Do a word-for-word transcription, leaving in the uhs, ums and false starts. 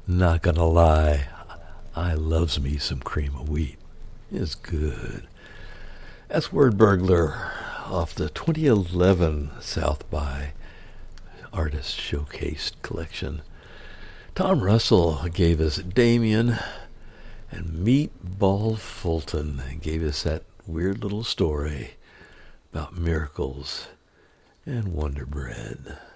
Not gonna lie, I loves me some cream of wheat. It's good. That's Word Burglar off the twenty eleven South by Artist Showcased collection. Tom Russell gave us Damien, and Meatball Fulton gave us that weird little story about miracles and Wonder Bread.